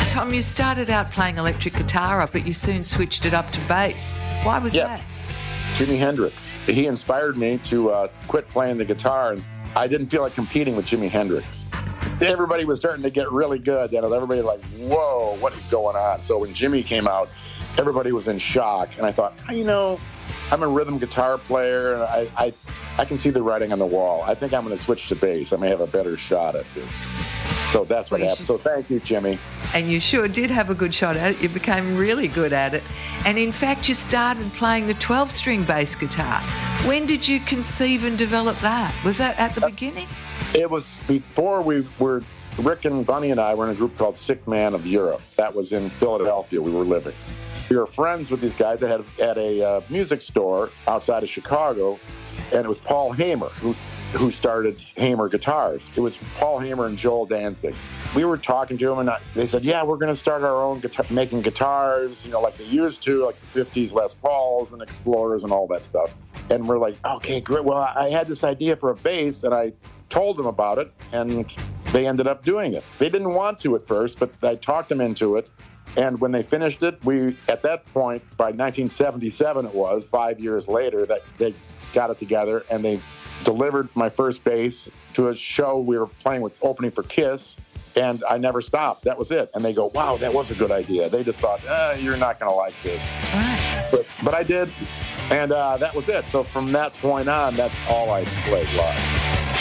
Tom, you started out playing electric guitar, but you soon switched it up to bass. Why was that? Jimi Hendrix. He inspired me to quit playing the guitar, and I didn't feel like competing with Jimi Hendrix. Everybody was starting to get really good. Everybody like, whoa, what is going on? So when Jimi came out, everybody was in shock, and I thought, I'm a rhythm guitar player, and I can see the writing on the wall. I think I'm going to switch to bass. I may have a better shot at this. So that's what happened. So thank you, Jimi. And you sure did have a good shot at it. You became really good at it. And in fact, you started playing the 12-string bass guitar. When did you conceive and develop that? Was that at the beginning? It was before Rick and Bunny and I were in a group called Sick Man of Europe. That was in Philadelphia. We were living. We were friends with these guys that had a music store outside of Chicago, and it was Paul Hamer who started Hamer Guitars. It was Paul Hamer and Joel Danzig. We were talking to them, and they said, we're going to start our own making guitars, like they used to, like the 50s Les Pauls and Explorers and all that stuff. And we're like, okay, great. Well, I had this idea for a bass, and I told them about it, and they ended up doing it. They didn't want to at first, but I talked them into it. And when they finished it, at that point, by 1977 it was, 5 years later, that they got it together, and they delivered my first bass to a show we were opening for Kiss, and I never stopped. That was it. And they go, wow, that was a good idea. They just thought, you're not going to like this. But I did, and that was it. So from that point on, that's all I played live.